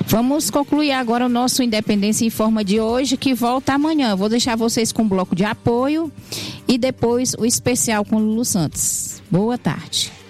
Vamos concluir agora o nosso Independência em Forma de hoje, que volta amanhã. Vou deixar vocês com o bloco de apoio e depois o especial com o Lulu Santos. Boa tarde.